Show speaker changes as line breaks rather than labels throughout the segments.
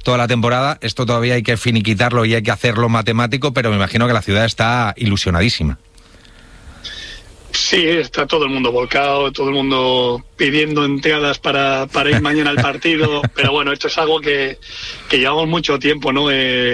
toda la temporada. Esto todavía hay que finiquitarlo y hay que hacerlo matemático, pero me imagino que la ciudad está ilusionadísima.
Sí, está todo el mundo volcado, todo el mundo pidiendo entradas para ir mañana al partido, pero bueno, esto es algo que llevamos mucho tiempo, ¿no?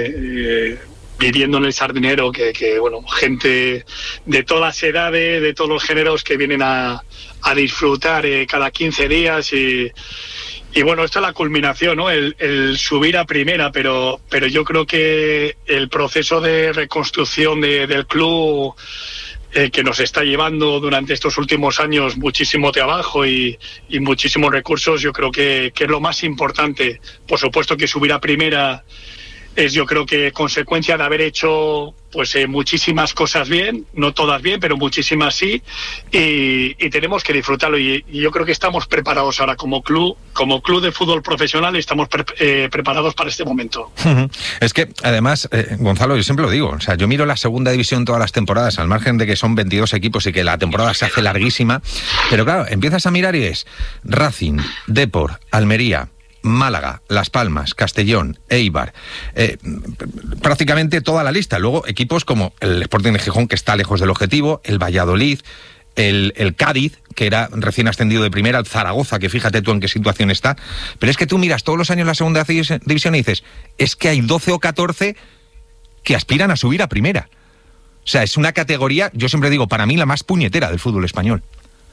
Viviendo en el Sardinero, que bueno, gente de todas las edades, de todos los géneros que vienen a disfrutar cada 15 días y bueno, esta es la culminación, ¿no? El subir a primera, pero yo creo que el proceso de reconstrucción del club que nos está llevando durante estos últimos años muchísimo trabajo y muchísimos recursos, yo creo que es lo más importante. Por supuesto que subir a primera es, yo creo que consecuencia de haber hecho pues muchísimas cosas bien, no todas bien, pero muchísimas sí, y tenemos que disfrutarlo, y yo creo que estamos preparados ahora como club de fútbol profesional, estamos preparados para este momento.
Es que además, Gonzalo, yo siempre lo digo, o sea, yo miro la segunda división todas las temporadas, al margen de que son 22 equipos y que la temporada se hace larguísima, pero claro, empiezas a mirar y es Racing, Depor, Almería, Málaga, Las Palmas, Castellón, Eibar, prácticamente toda la lista. Luego equipos como el Sporting de Gijón, que está lejos del objetivo, el Valladolid, el Cádiz, que era recién ascendido de primera, el Zaragoza, que fíjate tú en qué situación está. Pero es que tú miras todos los años la segunda división y dices, es que hay 12 o 14 que aspiran a subir a primera. O sea, es una categoría, yo siempre digo, para mí la más puñetera del fútbol español.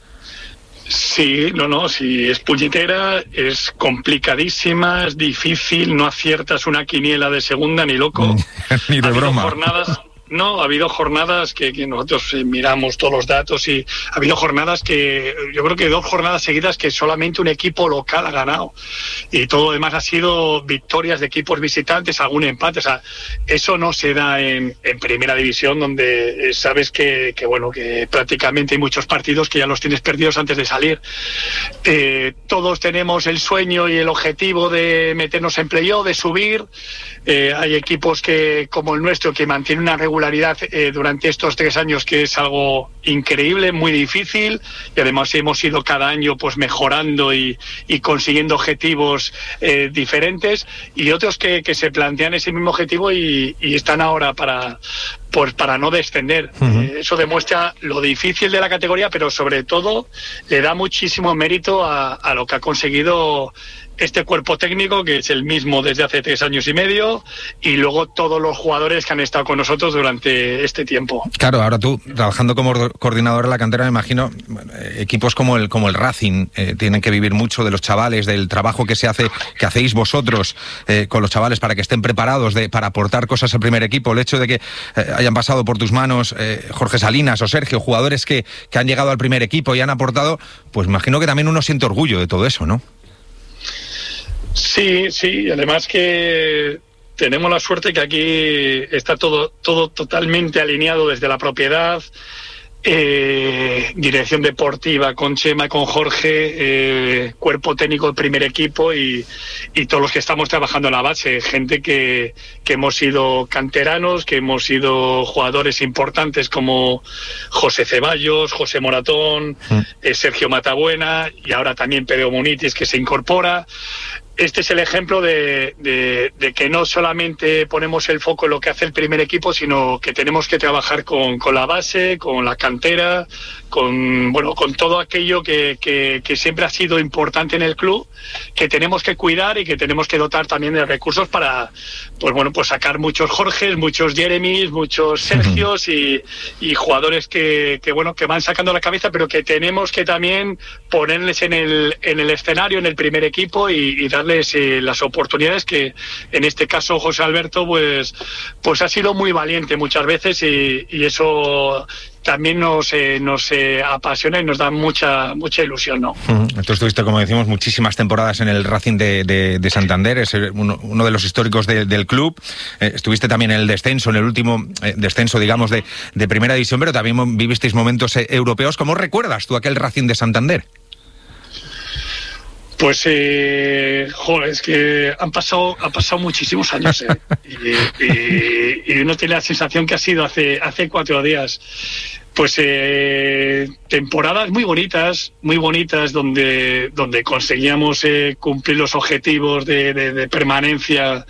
Sí, sí, es puñetera, es complicadísima, es difícil, no aciertas una quiniela de segunda ni loco.
Ni de broma.
Ha habido jornadas que nosotros miramos todos los datos y ha habido jornadas que, yo creo que 2 jornadas seguidas que solamente un equipo local ha ganado. Y todo lo demás ha sido victorias de equipos visitantes, algún empate. O sea, eso no se da en primera división, donde sabes que prácticamente hay muchos partidos que ya los tienes perdidos antes de salir. Todos tenemos el sueño y el objetivo de meternos en playoff, de subir. Hay equipos como el nuestro que mantienen una regularidad durante estos 3 años que es algo increíble, muy difícil, y además hemos ido cada año pues mejorando y consiguiendo objetivos diferentes, y otros que se plantean ese mismo objetivo y están ahora para no descender. Eso demuestra lo difícil de la categoría, pero sobre todo le da muchísimo mérito a lo que ha conseguido este cuerpo técnico, que es el mismo desde hace 3 años y medio, y luego todos los jugadores que han estado con nosotros durante este tiempo.
Claro, ahora tú, trabajando como coordinador en la cantera, me imagino, equipos como el Racing tienen que vivir mucho de los chavales, del trabajo que hacéis vosotros con los chavales para que estén preparados para aportar cosas al primer equipo. El hecho de que hayan pasado por tus manos Jorge Salinas o Sergio, jugadores que han llegado al primer equipo y han aportado, pues me imagino que también uno siente orgullo de todo eso, ¿no?
Sí, además que tenemos la suerte que aquí está todo totalmente alineado desde la propiedad, dirección deportiva con Chema, con Jorge, cuerpo técnico del primer equipo y todos los que estamos trabajando en la base, gente que hemos sido canteranos, que hemos sido jugadores importantes como José Ceballos, José Moratón, Sergio Matabuena, y ahora también Pedro Munitis, que se incorpora. Este es el ejemplo de que no solamente ponemos el foco en lo que hace el primer equipo, sino que tenemos que trabajar con la base, con la cantera, con todo aquello que siempre ha sido importante en el club, que tenemos que cuidar y que tenemos que dotar también de recursos para pues sacar muchos Jorges, muchos Jeremys, muchos Sergios y jugadores que van sacando la cabeza, pero que tenemos que también ponerles en el escenario, en el primer equipo y darles las oportunidades, que en este caso José Alberto pues ha sido muy valiente muchas veces y eso también nos apasiona y nos da mucha ilusión, ¿no?
Tú estuviste, como decimos, muchísimas temporadas en el Racing de Santander, es uno de los históricos del club. Estuviste también en el descenso, en el último descenso, digamos, de primera división, pero también vivisteis momentos europeos. ¿Cómo recuerdas tú aquel Racing de Santander?
Pues, es que han pasado muchísimos años, y uno tiene la sensación que ha sido hace 4 días. Pues temporadas muy bonitas donde conseguíamos cumplir los objetivos de permanencia